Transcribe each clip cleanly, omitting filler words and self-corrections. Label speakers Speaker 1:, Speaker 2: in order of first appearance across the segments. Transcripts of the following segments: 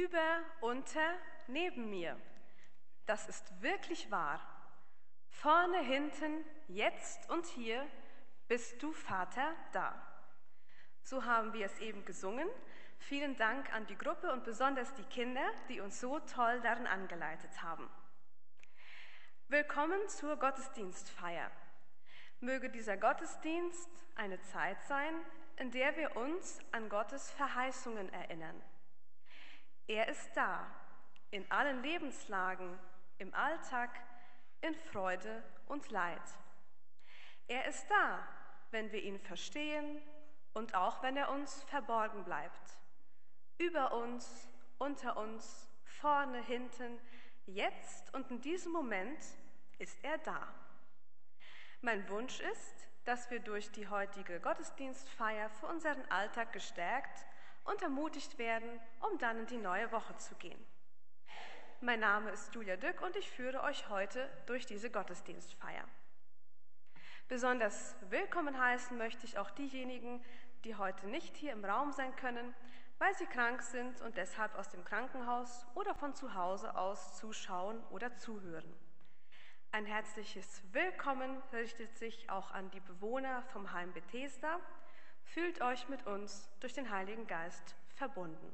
Speaker 1: Über, unter, neben mir. Das ist wirklich wahr. Vorne, hinten, jetzt und hier bist du, Vater, da. So haben wir es eben gesungen. Vielen Dank an die Gruppe und besonders die Kinder, die uns so toll darin angeleitet haben. Willkommen zur Gottesdienstfeier. Möge dieser Gottesdienst eine Zeit sein, in der wir uns an Gottes Verheißungen erinnern. Er ist da, in allen Lebenslagen, im Alltag, in Freude und Leid. Er ist da, wenn wir ihn verstehen und auch wenn er uns verborgen bleibt. Über uns, unter uns, vorne, hinten, jetzt und in diesem Moment ist er da. Mein Wunsch ist, dass wir durch die heutige Gottesdienstfeier für unseren Alltag gestärkt und ermutigt werden, um dann in die neue Woche zu gehen. Mein Name ist Julia Dück und ich führe euch heute durch diese Gottesdienstfeier. Besonders willkommen heißen möchte ich auch diejenigen, die heute nicht hier im Raum sein können, weil sie krank sind und deshalb aus dem Krankenhaus oder von zu Hause aus zuschauen oder zuhören. Ein herzliches Willkommen richtet sich auch an die Bewohner vom Heim Bethesda. Fühlt euch mit uns durch den Heiligen Geist verbunden.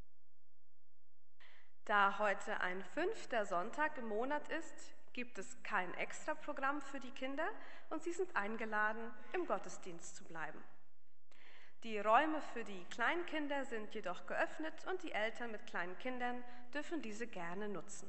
Speaker 1: Da heute ein 5. Sonntag im Monat ist, gibt es kein Extraprogramm für die Kinder und sie sind eingeladen, im Gottesdienst zu bleiben. Die Räume für die Kleinkinder sind jedoch geöffnet und die Eltern mit kleinen Kindern dürfen diese gerne nutzen.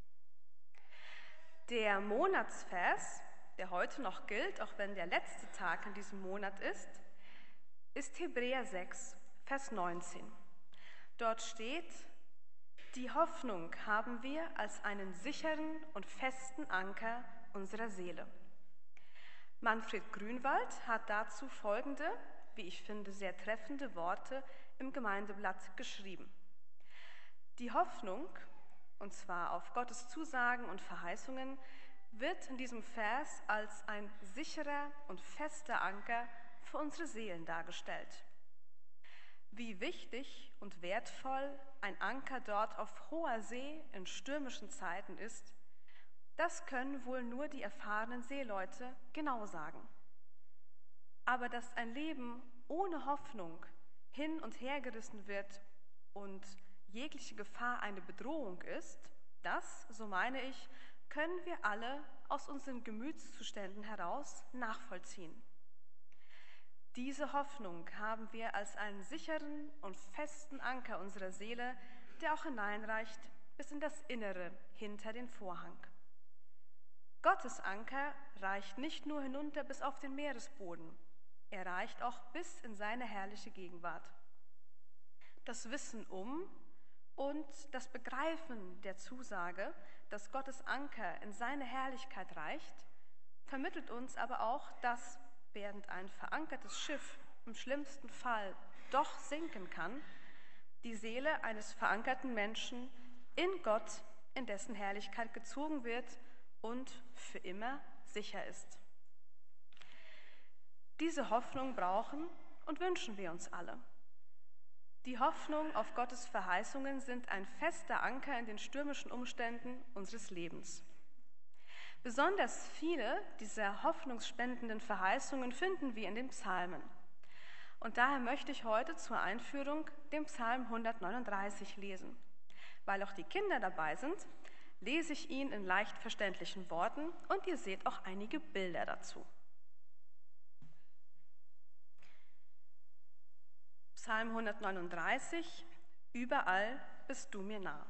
Speaker 1: Der Monatsvers, der heute noch gilt, auch wenn der letzte Tag in diesem Monat ist Hebräer 6, Vers 19. Dort steht: Die Hoffnung haben wir als einen sicheren und festen Anker unserer Seele. Manfred Grünwald hat dazu folgende, wie ich finde, sehr treffende Worte im Gemeindeblatt geschrieben. Die Hoffnung, und zwar auf Gottes Zusagen und Verheißungen, wird in diesem Vers als ein sicherer und fester Anker für unsere Seelen dargestellt. Wie wichtig und wertvoll ein Anker dort auf hoher See in stürmischen Zeiten ist, das können wohl nur die erfahrenen Seeleute genau sagen. Aber dass ein Leben ohne Hoffnung hin und her gerissen wird und jegliche Gefahr eine Bedrohung ist, das, so meine ich, können wir alle aus unseren Gemütszuständen heraus nachvollziehen. Diese Hoffnung haben wir als einen sicheren und festen Anker unserer Seele, der auch hineinreicht bis in das Innere, hinter den Vorhang. Gottes Anker reicht nicht nur hinunter bis auf den Meeresboden, er reicht auch bis in seine herrliche Gegenwart. Das Wissen und das Begreifen der Zusage, dass Gottes Anker in seine Herrlichkeit reicht, vermittelt uns aber auch, dass, während ein verankertes Schiff im schlimmsten Fall doch sinken kann, die Seele eines verankerten Menschen in Gott, in dessen Herrlichkeit gezogen wird und für immer sicher ist. Diese Hoffnung brauchen und wünschen wir uns alle. Die Hoffnung auf Gottes Verheißungen sind ein fester Anker in den stürmischen Umständen unseres Lebens. Besonders viele dieser hoffnungsspendenden Verheißungen finden wir in den Psalmen. Und daher möchte ich heute zur Einführung den Psalm 139 lesen. Weil auch die Kinder dabei sind, lese ich ihn in leicht verständlichen Worten und ihr seht auch einige Bilder dazu. Psalm 139, überall bist du mir nah.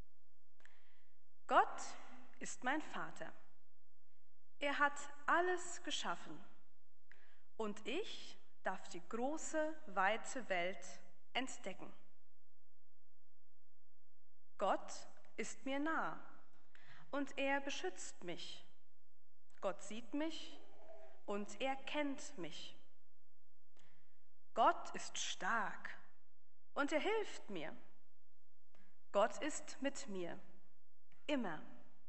Speaker 1: Gott ist mein Vater. Er hat alles geschaffen und ich darf die große, weite Welt entdecken. Gott ist mir nah und er beschützt mich. Gott sieht mich und er kennt mich. Gott ist stark und er hilft mir. Gott ist mit mir, immer.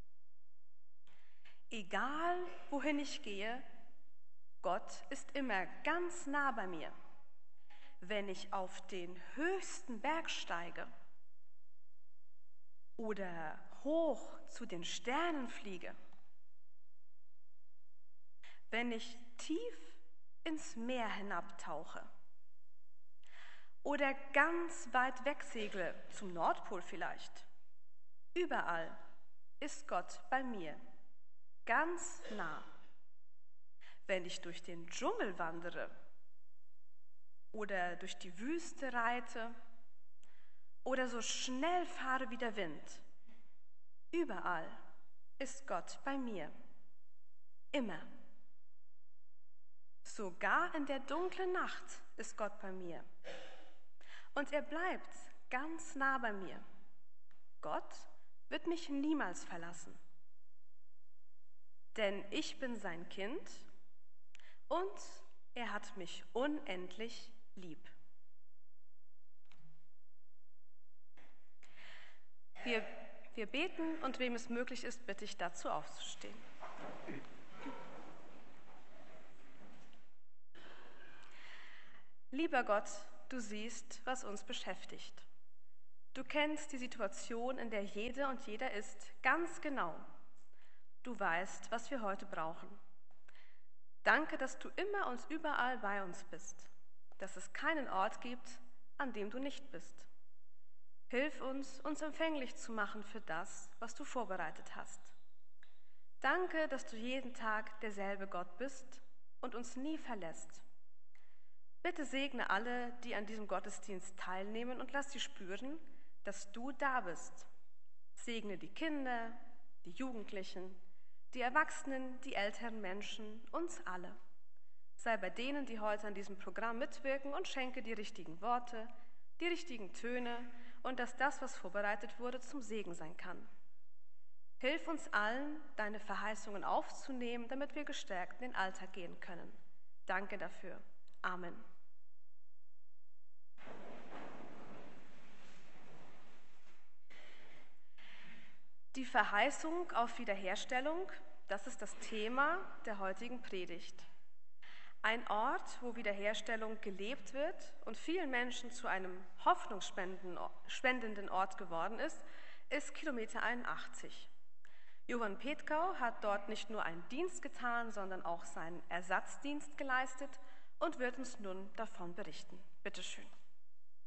Speaker 1: Egal, wohin ich gehe, Gott ist immer ganz nah bei mir. Wenn ich auf den höchsten Berg steige, oder hoch zu den Sternen fliege, wenn ich tief ins Meer hinabtauche oder ganz weit weg segle, zum Nordpol vielleicht, überall ist Gott bei mir, ganz nah. Wenn ich durch den Dschungel wandere oder durch die Wüste reite oder so schnell fahre wie der Wind, überall ist Gott bei mir, immer. Sogar in der dunklen Nacht ist Gott bei mir. Und er bleibt ganz nah bei mir. Gott wird mich niemals verlassen. Denn ich bin sein Kind und er hat mich unendlich lieb. Wir beten und wem es möglich ist, bitte ich dazu aufzustehen. Lieber Gott, du siehst, was uns beschäftigt. Du kennst die Situation, in der jede und jeder ist, ganz genau. Du weißt, was wir heute brauchen. Danke, dass du immer und überall bei uns bist, dass es keinen Ort gibt, an dem du nicht bist. Hilf uns, uns empfänglich zu machen für das, was du vorbereitet hast. Danke, dass du jeden Tag derselbe Gott bist und uns nie verlässt. Bitte segne alle, die an diesem Gottesdienst teilnehmen und lass sie spüren, dass du da bist. Segne die Kinder, die Jugendlichen, die Erwachsenen, die älteren Menschen, uns alle. Sei bei denen, die heute an diesem Programm mitwirken und schenke die richtigen Worte, die richtigen Töne und dass das, was vorbereitet wurde, zum Segen sein kann. Hilf uns allen, deine Verheißungen aufzunehmen, damit wir gestärkt in den Alltag gehen können. Danke dafür. Amen. Die Verheißung auf Wiederherstellung, das ist das Thema der heutigen Predigt. Ein Ort, wo Wiederherstellung gelebt wird und vielen Menschen zu einem hoffnungsspendenden Ort geworden ist Kilometer 81. Johann Petkau hat dort nicht nur einen Dienst getan, sondern auch seinen Ersatzdienst geleistet und wird uns nun davon berichten. Bitte schön.